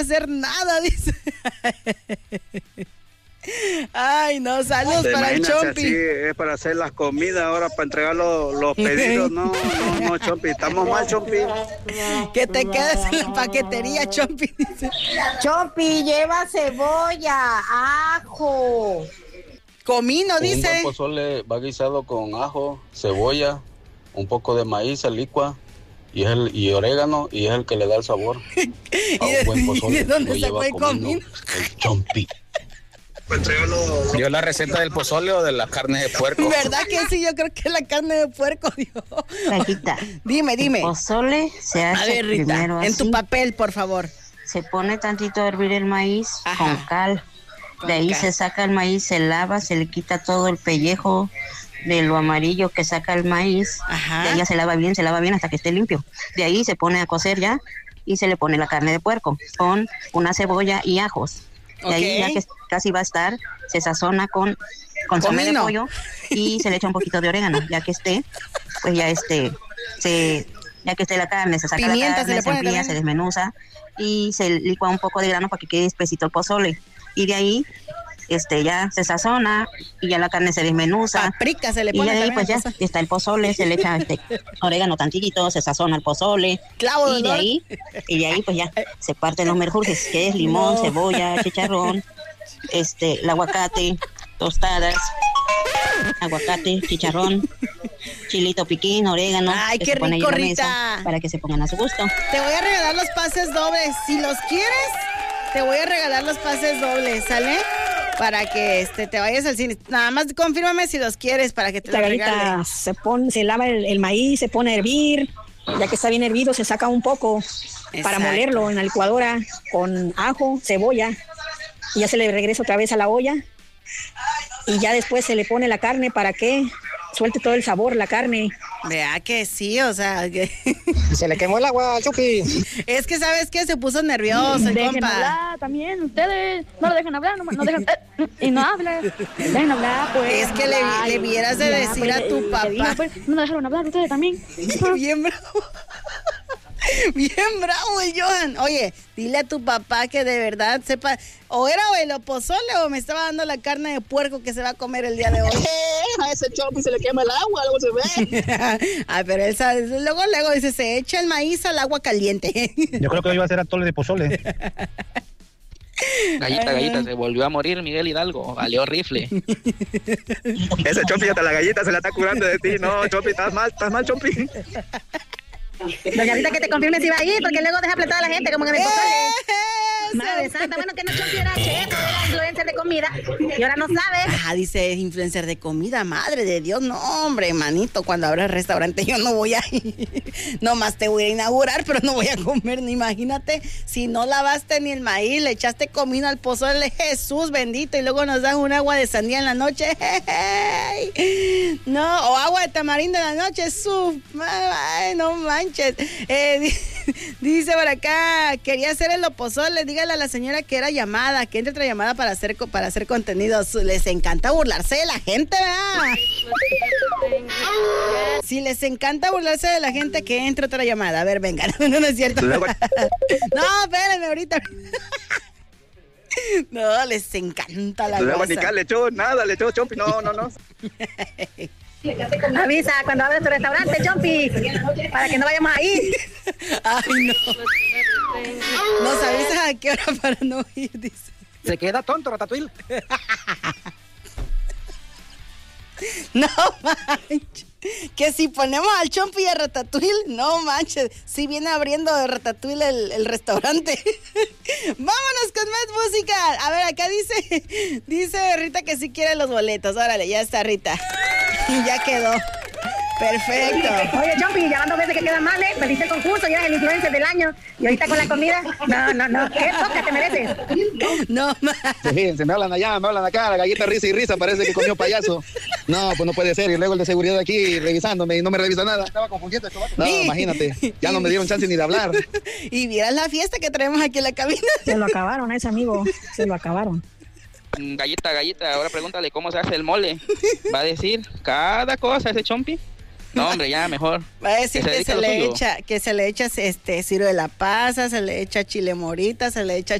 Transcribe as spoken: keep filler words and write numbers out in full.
hacer nada, dice. Ay, no, saludos para el Chompi. Así es para hacer las comidas, ahora para entregar los, los pedidos. No, no, no, Chompi, estamos mal, Chompi. Que te quedes en la paquetería, Chompi, dice. Chompi, lleva cebolla, ajo. Comino, dice. Un buen pozole va guisado con ajo, cebolla, un poco de maíz, se licua y, es el, y orégano, y es el que le da el sabor a un buen pozole. ¿De dónde sacó el comino? El Chompi. ¿Dio la receta del pozole o de la carne de puerco? ¿Verdad que sí? Yo creo que es la carne de puerco, Dios. Rita, dime, dime. El pozole se hace a ver, Rita, primero así. En tu papel, por favor. Se pone tantito a hervir el maíz. Ajá. Con cal. Con de ahí cal. Se saca el maíz, se lava, se le quita todo el pellejo de lo amarillo que saca el maíz. Ajá. De ahí ya se lava bien, se lava bien hasta que esté limpio. De ahí se pone a cocer ya y se le pone la carne de puerco con una cebolla y ajos. Y okay. Ahí ya que casi va a estar, se sazona con consomé de pollo y se le echa un poquito de orégano, ya que esté, pues ya este, se, ya que esté la carne, se saca Pimienta, la carne, se, se enfría, se desmenuza y se licua un poco de grano para que quede espesito el pozole. Y de ahí, este, ya se sazona y ya la carne se desmenuza. Paprika se le pone. Y de ahí pues ya está el pozole, se le echa este orégano tantito, se sazona el pozole. Clavo, y de ahí, y de ahí pues ya se parten los menjurjes, que es limón, no. cebolla, chicharrón, este, el aguacate, tostadas, aguacate, chicharrón, chilito piquín, orégano. Ay, qué rico, Rita. Para que se pongan a su gusto. Te voy a regalar los pases dobles. Si los quieres, te voy a regalar los pases dobles, ¿sale? Para que este, te vayas al cine. Nada más confírmame si los quieres para que te los regale. Se pone, se lava el, el maíz, se pone a hervir. Ya que está bien hervido, se saca un poco. Exacto. Para molerlo en la licuadora con ajo, cebolla. Y ya se le regresa otra vez a la olla. Y ya después se le pone la carne para que suelte todo el sabor, la carne. Vea que sí, o sea... Que... Se le quemó el agua al Chucky. Es que, ¿sabes qué? Se puso nervioso el dejen compa. hablar también, ustedes no lo dejan hablar, no, no dejan... Eh, y no habla, dejen hablar, pues. Es que le, le vieras de ya, decir pues, a tu papá. Digo, pues, no lo dejaron hablar, ustedes también. Bien bravo. Bien bravo el Johan. Oye, dile a tu papá que de verdad sepa, o era el pozole o me estaba dando la carne de puerco que se va a comer el día de hoy. A ese Chompi se le quema el agua, luego se ve. Ay, pero él sabe, luego, luego dice, se echa el maíz al agua caliente. Yo creo que hoy va a ser atole de pozole. Gallita, gallita, se volvió a morir Miguel Hidalgo, valió rifle. Ese Chompi hasta la gallita se la está curando de ti. No, Chompi, estás mal, estás mal, Chompi. Doña Rita, que te confirme si va a ir, porque luego deja plantada a la gente como que me pozole. Madre santa, bueno, que no Chompi era chef, era influencer de comida, y ahora no sabe. Ah, dice influencer de comida, madre de Dios, no, hombre, manito, cuando abra el restaurante yo no voy a ir, nomás te voy a inaugurar, pero no voy a comer, ni imagínate, si no lavaste ni el maíz, le echaste comino al pozole, Jesús bendito, y luego nos das un agua de sandía en la noche, no, o agua de tamarindo en la noche, su, ay, no manches. Eh, dice por acá, quería hacer el opozole, dígale a la señora que era llamada, que entre otra llamada para hacer para hacer contenidos. Les encanta burlarse de la gente, ¿verdad? Si les encanta burlarse de la gente, que entre otra llamada. A ver, venga, no, no es cierto. No, espérenme ahorita. No, les encanta la cosa. No, le echó nada, le echó Chompi, no, no, no. Avisa cuando abres tu restaurante, Chompi, para que no vayamos a ir. Ay, no. Nos avisas a qué hora para no ir, dice. Se queda tonto, Ratatouille. No manches. Que si ponemos al Chompi y a Ratatouille, no manches, si viene abriendo de Ratatouille el, el restaurante. Vámonos con más música. A ver, acá dice, dice Rita que sí quiere los boletos. Órale, ya está Rita. Ya quedó. Perfecto. Oye, Chompi, ya van dos veces que quedan mal, ¿eh? Perdiste el concurso, ya eres el influencer del año. Y ahorita con la comida, no, no, no. ¿Qué toca te mereces? No, man. Fíjense, me hablan allá, me hablan acá, la galleta risa y risa, parece que comió payaso. No, pues no puede ser. Y luego el de seguridad aquí revisándome y no me revisa nada. Estaba confundiendo esto. No, imagínate, ya no me dieron chance ni de hablar. Y vieras la fiesta que traemos aquí en la cabina. Se lo acabaron a ese amigo, se lo acabaron. Gallita, gallita, ahora pregúntale cómo se hace el mole. Va a decir cada cosa ese Chompi. No, hombre, ya mejor. Va a decir que, que se, se le suyo. echa, que se le echa este ciruela pasa, se le echa chile morita, se le echa